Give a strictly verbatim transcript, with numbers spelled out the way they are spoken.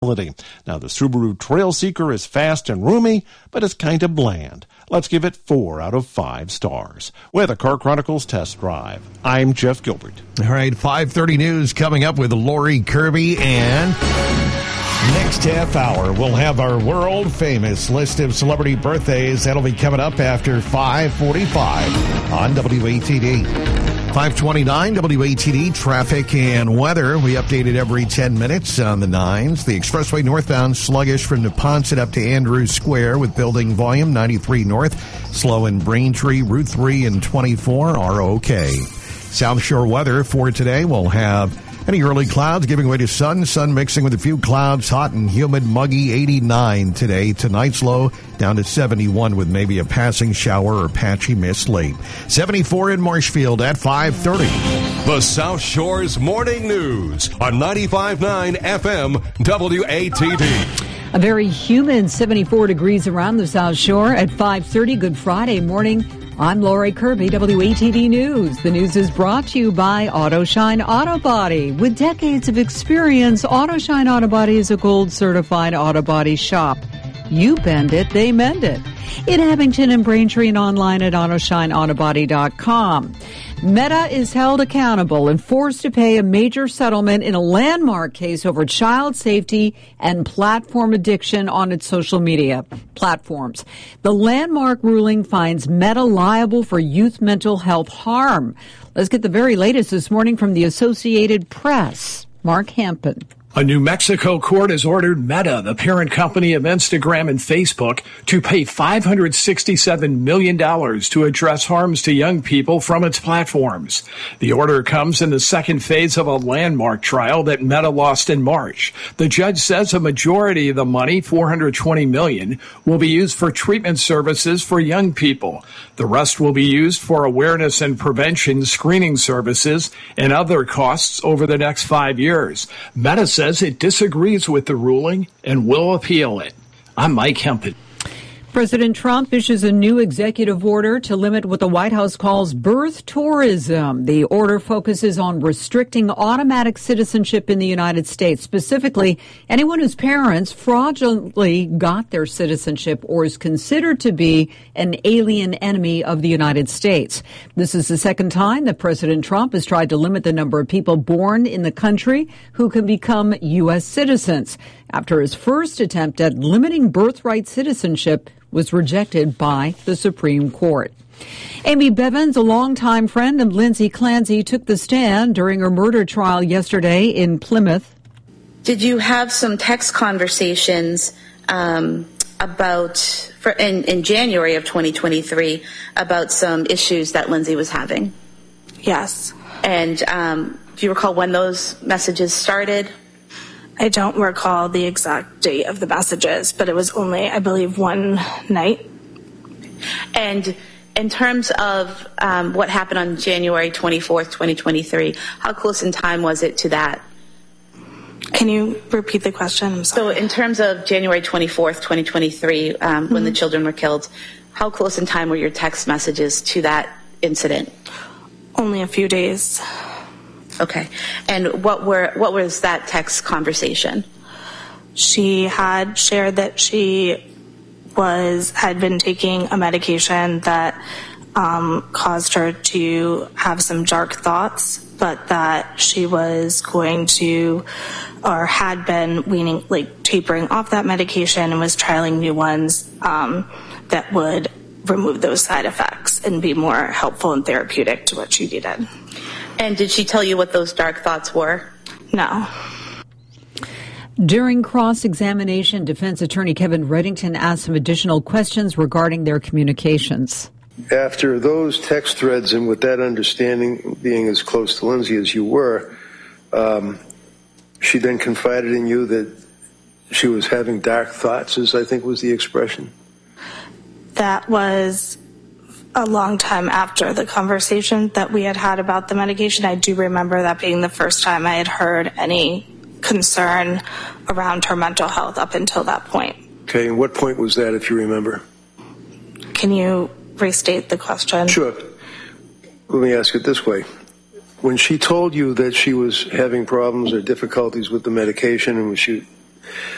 Now, the Subaru Trail Seeker is fast and roomy, but it's kind of bland. Let's give it four out of five stars. With a Car Chronicles test drive, I'm Jeff Gilbert. All right, five thirty news coming up with Lori Kirby, and next half hour we'll have our world-famous list of celebrity birthdays. That'll be coming up after five forty-five on W A T D. five twenty-nine W A T D traffic and weather. We update it every ten minutes on the nines. The expressway northbound sluggish from Neponset up to Andrews Square with building volume ninety-three north. Slow in Braintree, Route three and twenty-four are okay. South Shore weather for today, we'll have any early clouds giving way to sun. Sun mixing with a few clouds. Hot and humid, muggy, eighty-nine today. Tonight's low down to seventy-one with maybe a passing shower or patchy mist late. seventy-four in Marshfield at five thirty. The South Shore's Morning News on ninety-five point nine F M W A T D. A very humid seventy-four degrees around the South Shore at five thirty. Good Friday morning. I'm Lori Kirby, W A T D News. The news is brought to you by AutoShine Auto Body. With decades of experience, AutoShine Auto Body is a gold certified auto body shop. You bend it, they mend it. In Abington and Braintree and online at auto shine auto body dot com. Meta is held accountable and forced to pay a major settlement in a landmark case over child safety and platform addiction on its social media platforms. The landmark ruling finds Meta liable for youth mental health harm. Let's get the very latest this morning from the Associated Press. Mark Hampton. A New Mexico court has ordered Meta, the parent company of Instagram and Facebook, to pay five hundred sixty-seven million dollars to address harms to young people from its platforms. The order comes in the second phase of a landmark trial that Meta lost in March. The judge says a majority of the money, four hundred twenty million dollars, will be used for treatment services for young people. The rest will be used for awareness and prevention screening services and other costs over the next five years. Meta says it disagrees with the ruling and will appeal it. I'm Mike Hempel. President Trump issues a new executive order to limit what the White House calls birth tourism. The order focuses on restricting automatic citizenship in the United States, specifically anyone whose parents fraudulently got their citizenship or is considered to be an alien enemy of the United States. This is the second time that President Trump has tried to limit the number of people born in the country who can become U S citizens, after his first attempt at limiting birthright citizenship was rejected by the Supreme Court. Amy Bevins, a longtime friend of Lindsay Clancy, took the stand during her murder trial yesterday in Plymouth. Did you have some text conversations um, about, for, in, in January of twenty twenty-three, about some issues that Lindsay was having? Yes. And um, do you recall when those messages started? I don't recall the exact date of the messages, but it was only, I believe, one night. And in terms of um, what happened on January twenty-fourth, twenty twenty-three, how close in time was it to that? Can you repeat the question? I'm sorry. So in terms of January twenty-fourth, twenty twenty-three, um, mm-hmm. when the children were killed, how close in time were your text messages to that incident? Only a few days. Okay. And what were what was that text conversation? She had shared that she was had been taking a medication that um, caused her to have some dark thoughts, but that she was going to or had been weaning, like tapering off that medication and was trialing new ones um, that would remove those side effects and be more helpful and therapeutic to what she needed. And did she tell you what those dark thoughts were? No. During cross-examination, defense attorney Kevin Reddington asked some additional questions regarding their communications. After those text threads and with that understanding, being as close to Lindsay as you were, um, she then confided in you that she was having dark thoughts, as I think was the expression. That was a long time after the conversation that we had had about the medication. I do remember that being the first time I had heard any concern around her mental health up until that point. Okay, and what point was that, if you remember? Can you restate the question? Sure. Let me ask it this way. When she told you that she was having problems or difficulties with the medication and when she